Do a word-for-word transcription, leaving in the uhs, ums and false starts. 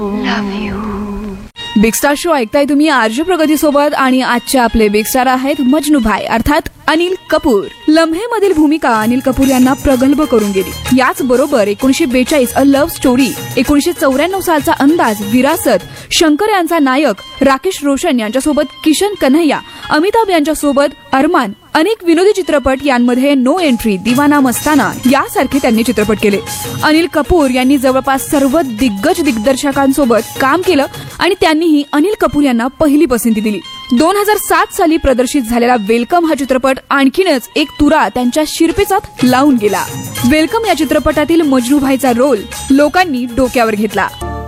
Big star show ऐकताय तुम्ही RJ प्रगती सोबत आणि आजचे आपले बिग स्टार आहेत मजनू भाई अर्थात अनिल कपूर. लम्हे मधील भूमिका अनिल कपूर यांना प्रगल्भ करून गेली. याच बरोबर एकोणीसशे बेचाळीस अ लव्ह स्टोरी, एकोणीसशे चौऱ्याण्णव सालचा अंदाज, विरासत, शंकर यांचा नायक, राकेश रोशन यांच्यासोबत किशन कन्हैया, अमिताभ यांच्यासोबत अरमान, अनेक विनोदी चित्रपट यांमध्ये नो एंट्री, दिवाना मस्ताना यासारखे त्यांनी चित्रपट केले. अनिल कपूर यांनी जवळपास सर्व दिग्गज दिग्दर्शकांसोबत काम केलं आणि त्यांनीही अनिल कपूर यांना पहिली पसंती दिली. दोन हजार सात साली प्रदर्शित झालेला वेलकम हा चित्रपट आणखीनच एक तुरा त्यांच्या शिरपेचात लावून गेला. वेलकम या चित्रपटातील मजनू भाईचा रोल लोकांनी डोक्यावर घेतला.